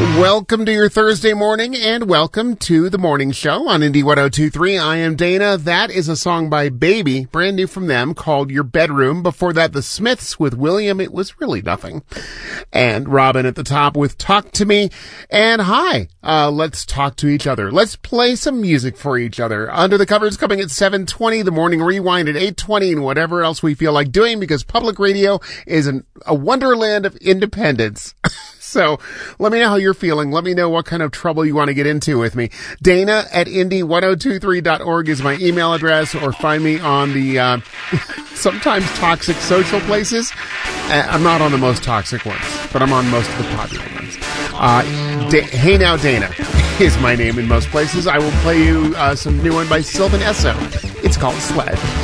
Welcome to your Thursday morning, and welcome to the morning show on Indie 1023. I am Dana. That is a song by Baby, brand new from them, called Your Bedroom. Before that, The Smiths with William, It Was Really Nothing. And Robin at the top with Talk to Me. And hi, let's talk to each other. Let's play some music for each other. Under the Covers coming at 7:20, the morning rewind at 8:20, and whatever else we feel like doing, because public radio is a wonderland of independence. So let me know how you're feeling. Let me know what kind of trouble you want to get into with me. Dana at indie1023.org is my email address, or find me on the sometimes toxic social places. I'm not on the most toxic ones, but I'm on most of the popular ones. Hey Now Dana is my name in most places. I will play you some new one by Sylvan Esso. It's called Sled.